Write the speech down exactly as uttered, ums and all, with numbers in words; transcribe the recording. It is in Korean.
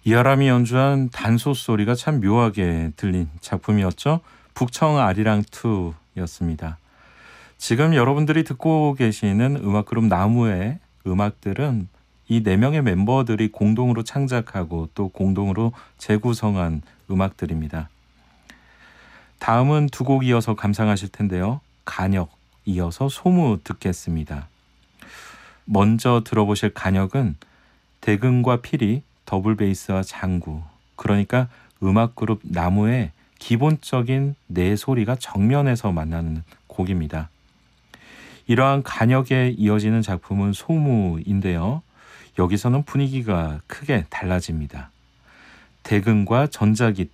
이하람이 연주한 단소 소리가 참 묘하게 들린 작품이었죠. 북청 아리랑 이였습니다. 지금 여러분들이 듣고 계시는 음악그룹 나무의 음악들은 이 네 명의 멤버들이 공동으로 창작하고 또 공동으로 재구성한 음악들입니다. 다음은 두 곡 이어서 감상하실 텐데요. 간역 이어서 소무 듣겠습니다. 먼저 들어보실 간역은 대금과 피리, 더블 베이스와 장구, 그러니까 음악그룹 나무의 기본적인 네 소리가 정면에서 만나는 곡입니다. 이러한 간역에 이어지는 작품은 소무인데요. 여기서는 분위기가 크게 달라집니다. 대금과 전자기타,